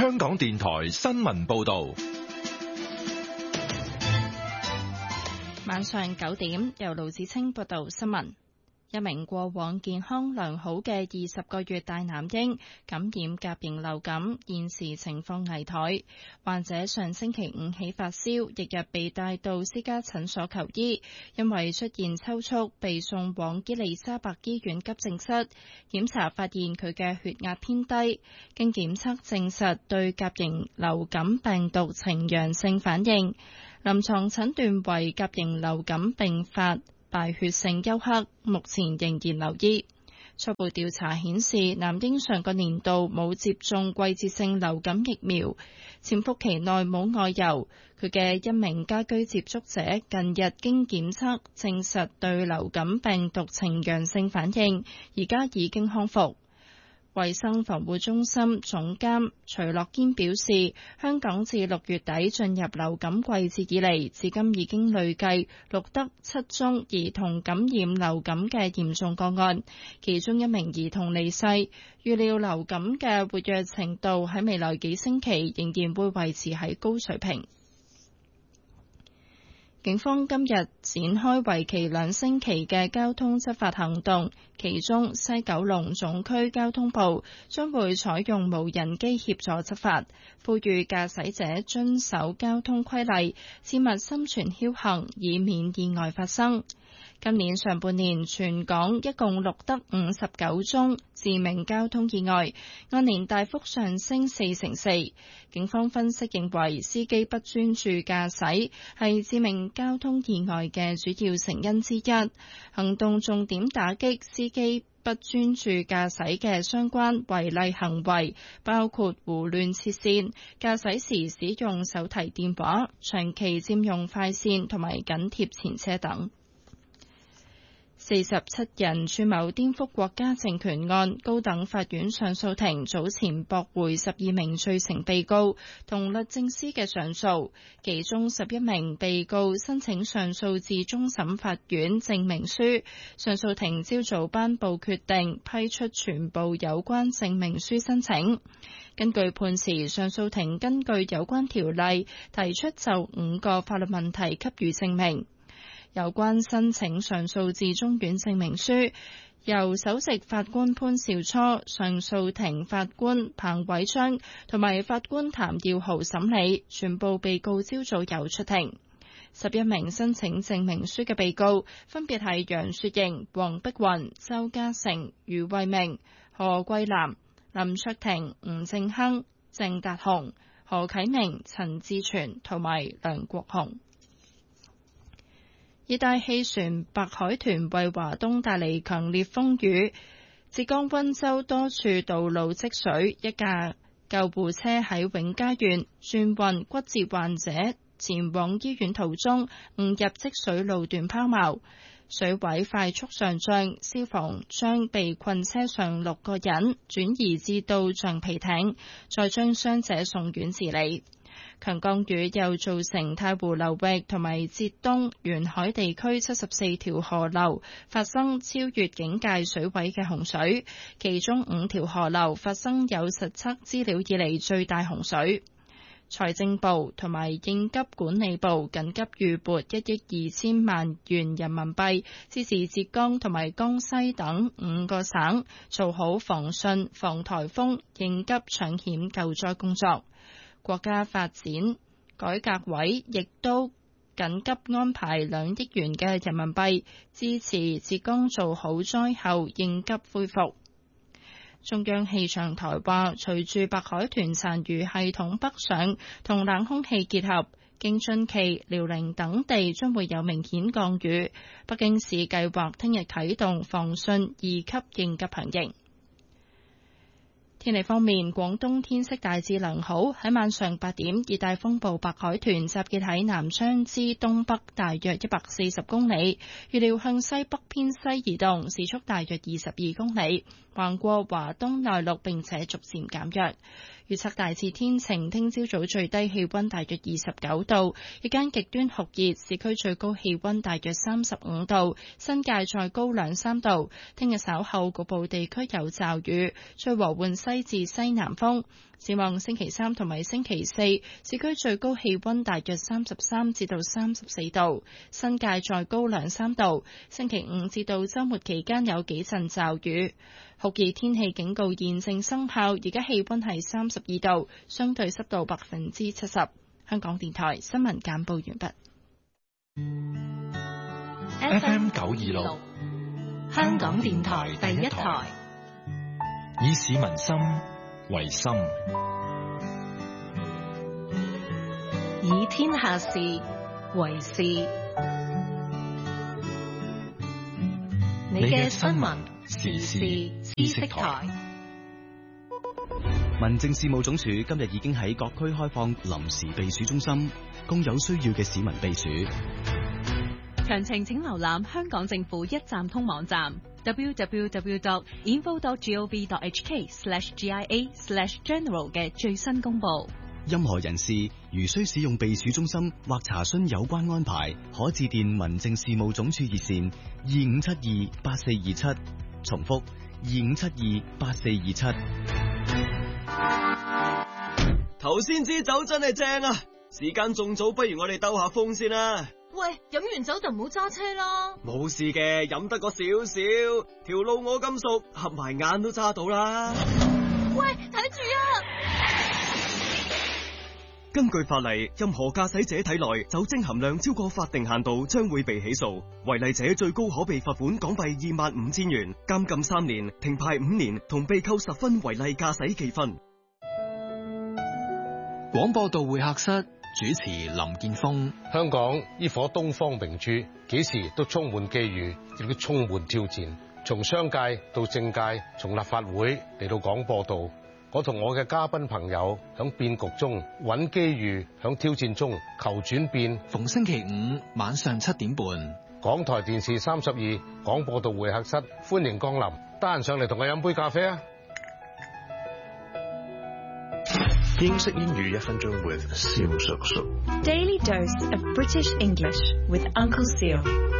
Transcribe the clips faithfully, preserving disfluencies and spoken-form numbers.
香港電台新聞報道。 晚上九點，由盧子清報道新聞。一名過往健康良好嘅二十個月大男嬰感染甲型流感，現時情況危殆。患者上星期五起發燒，翌日被帶到私家診所求醫，因為出現抽搐，被送往伊利沙伯醫院急症室檢查，發現佢嘅血壓偏低，經檢測證實對甲型流感病毒呈陽性反應，臨床診斷為甲型流感併發敗血性休克，目前仍然留醫。初步調查顯示，男嬰上個年度冇接種季節性流感疫苗，潛伏期內冇外遊。佢嘅一名家居接觸者近日經檢測證實對流感病毒呈陽性反應，而家已經康復。衛生防護中心總監徐樂堅表示，香港自六月底進入流感季節以嚟，至今已經累計錄得七宗兒童感染流感嘅嚴重個案，其中一名兒童離世。預料流感嘅活躍程度喺未來幾星期仍然會維持喺高水平。警方今日展開為期兩星期嘅交通執法行動，其中西九龍總區交通部將會採用無人機協助執法，呼籲駕駛者遵守交通規例，切勿心存僥倖，以免意外發生。今年上半年，全港一共錄得五十九宗致命交通意外，按年大幅上升四成四。警方分析認為，司機不專注駕駛係致命交通意外嘅主要成因之一。行動重點打擊司機不專注駕駛嘅相關違例行為，包括胡亂切線、駕駛時使用手提電話、長期佔用快線同埋緊貼前車等。四十七人串謀顛覆國家政權案，高等法院上訴庭早前駁回十二名罪成被告同律政司嘅上訴，其中十一名被告申請上訴至終審法院證明書，上訴庭朝早頒布決定，批出全部有關證明書申請。根據判詞，上訴庭根據有關條例提出就五個法律問題給予證明。有關申請上訴至終院證明書，由首席法官潘兆初、上訴庭法官彭偉章同埋法官譚耀豪審理，全部被告朝早有出庭。十一名申請證明書嘅被告分別係楊雪盈、黃碧雲、周家成、余慧明、何桂藍、林卓廷、吳正亨、鄭達鴻、何啟明、陳志全同埋梁國雄。熱帶氣旋白海豚為華東帶嚟強烈風雨，浙江溫州多處道路積水，一架救護車喺永嘉縣轉運骨折患者前往醫院途中誤入積水路段拋錨，水位快速上漲，消防將被困車上六個人轉移至到橡皮艇，再將傷者送院治理。強降雨又造成太湖流域同埋浙東沿海地區七十四條河流發生超越警戒水位嘅洪水，其中五條河流發生有實測資料以嚟最大洪水。財政部同埋應急管理部緊急預撥一億二千萬元人民幣，支持浙江同埋江西等五個省做好防汛、防颱風、應急搶險救災工作。國家發展改革委亦都緊急安排兩億元嘅人民幣，支持浙江做好災後應急恢復。中央氣象台話，隨住白海豚殘餘系統北上同冷空氣結合，京津冀、遼寧等地將會有明顯降雨。北京市計劃聽日啟動防汛二級應急響應。天氣方面，廣東天色大致良好。喺晚上八點，熱帶風暴白海豚集結喺南昌之東北大約一百四十公里，預料向西北偏西移動，時速大約二十二公里，橫過華東內陸並且逐漸減弱。預測大致天晴，聽朝早最低氣溫大約二十九度，日間極端酷熱，市區最高氣溫大約三十五度，新界再高兩三度。聽日稍後局部地區有驟雨，吹和緩西西至西南風。展望星期三同埋星期四，市區最高氣溫大約三十三至到三十四度，新界再高兩三度。星期五至到週末期間有幾陣驟雨。酷熱天氣警告現正生效，而家氣溫係三十二度，相對濕度百分之七十。香港電台新聞簡報完畢。 F M 九二六， 香港電台第一台， 以市民心為心， 以天下事為事。你嘅新聞時事知識台。 民政事務總署今日已經喺各區開放臨時避暑中心，供有需要嘅市民避暑。 詳情請瀏覽香港政府一站通網站 double-u double-u double-u dot info dot gov dot h k slash g i a slash general 嘅最新公佈。 任何人士如需使用避暑中心或查詢有關安排，可致電民政事務總署熱線二五七二八四二七，重複二五七二八四二七。 頭先支酒真係正啊！時間仲早，不如我哋兜下風先啦。 喂，飲完酒就唔好揸車啦。 冇事嘅，飲得個少少，條路我咁熟，合埋眼都揸到啦。 喂，睇住啊！ 根據法例，任何駕駛者體內酒精含量超過法定限度，將會被起訴。違例者最高可被罰款港幣二萬五千元、監禁三年、停牌五年，同被扣十分違例駕駛記分。 廣播道會客室主持林健鋒。 香港呢顆東方明珠，幾時都充滿機遇，亦都充滿挑戰。從商界到政界，從立法會嚟到廣播道，我同我嘅嘉賓朋友響變局中揾機遇，響挑戰中求轉變。 逢星期五晚上七點半， 港台電視三十二廣播道會客室，歡迎光臨。得閒上嚟同我飲杯咖啡啊！ 英式英語一分鐘 with 蕭叔叔。 Daily dose of British English with Uncle Seal。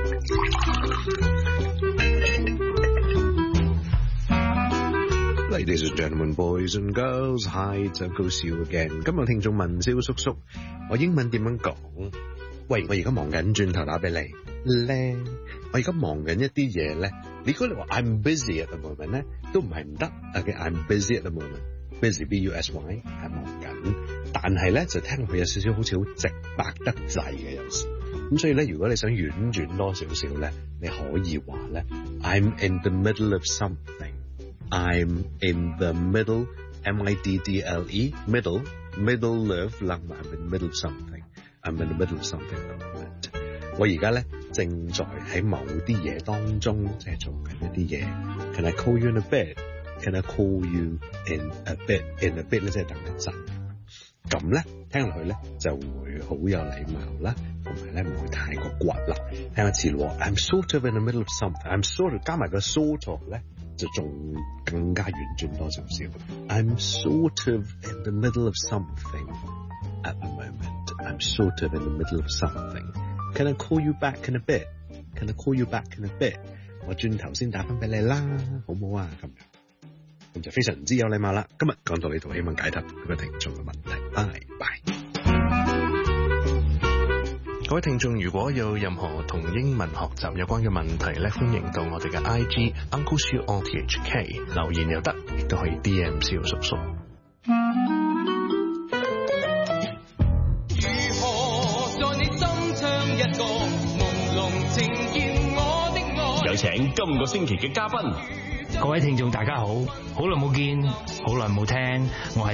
Ladies and gentlemen, boys and girls, hi, it's Uncle Seal again。今日聽眾問蕭叔叔，我英文點樣講？喂，我而家忙緊，轉頭打俾你咧。我而家忙緊一啲嘢咧，如果你話 I'm busy at the moment 咧，都唔係唔得。OK，I'm busy at the moment。busy b u s y 係忙緊，但係咧就聽落去有少少好似好直白得滯嘅有時，咁所以咧如果你想婉轉多少少咧，你可以話咧 I'm in the middle of something。 I'm in the middle M I D D L E middle middle of I'm in the middle of something I'm in the middle of something at the moment。 我而家咧正在喺某啲嘢當中，即係做緊一啲嘢。 Can I call you in a bit？Can I call you in a bit? In a bit 咧，即係等一陣。咁咧，聽落去咧就會好有禮貌啦，同埋咧唔會太過骨啦。聽一次咯 ，I'm sort of in the middle of something。I'm sort of 加埋個 sort of 咧，就仲更加婉轉多少少。I'm sort of in the middle of something at the moment. I'm sort of in the middle of something. Can I call you back in a bit? Can I call you back in a bit? 我轉頭先打返俾你啦，好唔好啊？咁樣。咁就非常之有禮貌啦。今日講到呢度，希望解答各位聽眾嘅問題。拜拜。各位聽眾，如果有任何同英文學習有關嘅問題咧，歡迎到我哋嘅 I G Uncle Seal O T H K 留言又得，亦都可以 D M 蕭叔叔。 如何在你心唱一個朦朧呈現我的愛？有請今個星期嘅嘉賓。 各位聽眾大家好，好耐冇見，好耐冇聽，我係